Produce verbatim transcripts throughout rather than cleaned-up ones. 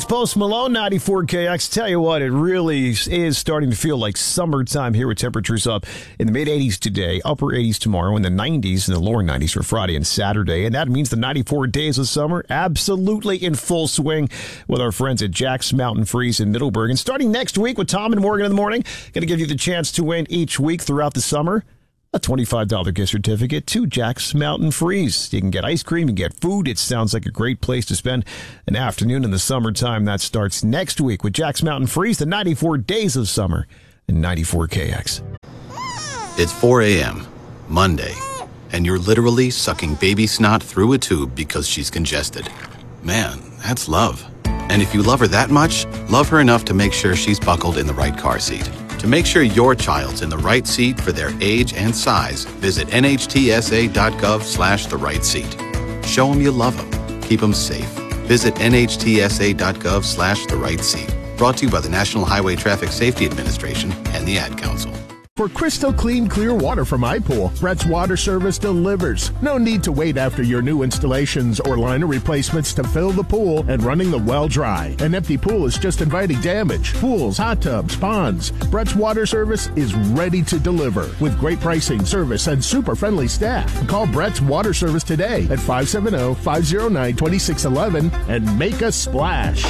It's Post Malone, ninety-four K X. Tell you what, it really is starting to feel like summertime here with temperatures up in the mid-eighties today, upper eighties tomorrow, in the nineties and the lower nineties for Friday and Saturday. And that means the ninety-four days of summer absolutely in full swing with our friends at Jack's Mountain Freeze in Middleburg. And starting next week with Tom and Morgan in the morning, going to give you the chance to win each week throughout the summer a twenty-five dollars gift certificate to Jack's Mountain Freeze. You can get ice cream, you can get food. It sounds like a great place to spend an afternoon in the summertime. That starts next week with Jack's Mountain Freeze, the ninety-four days of summer, and ninety-four K X. It's four a.m., Monday, and you're literally sucking baby snot through a tube because she's congested. Man, that's love. And if you love her that much, love her enough to make sure she's buckled in the right car seat. To make sure your child's in the right seat for their age and size, visit nhtsa.gov slash the right seat. Show them you love them. Keep them safe. Visit nhtsa.gov slash the right seat. Brought to you by the National Highway Traffic Safety Administration and the Ad Council. For crystal clean, clear water from iPool, Brett's Water Service delivers. No need to wait after your new installations or liner replacements to fill the pool and running the well dry. An empty pool is just inviting damage. Pools, hot tubs, ponds. Brett's Water Service is ready to deliver with great pricing, service, and super friendly staff. Call Brett's Water Service today at five seven zero, five zero nine, two six one one and make a splash.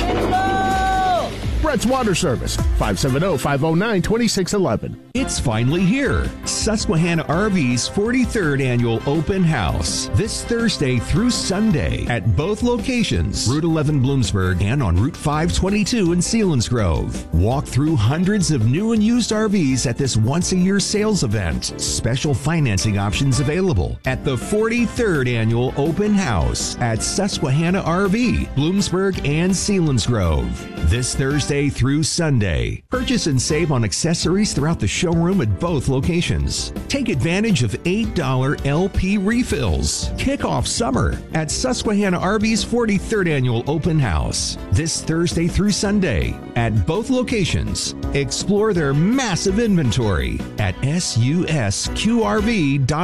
Brett's Water Service, five seven zero, five zero nine, two six one one. It's finally here. Susquehanna R V's forty-third Annual Open House. This Thursday through Sunday at both locations, Route eleven Bloomsburg and on Route five twenty-two in Selinsgrove. Walk through hundreds of new and used R Vs at this once-a-year sales event. Special financing options available at the forty-third Annual Open House at Susquehanna R V, Bloomsburg and Selinsgrove. This Thursday through Sunday. Purchase and save on accessories throughout the showroom at both locations. Take advantage of eight dollars L P refills. Kick off summer at Susquehanna R V's forty-third Annual Open House. This Thursday through Sunday at both locations. Explore their massive inventory at S U S Q R V dot com.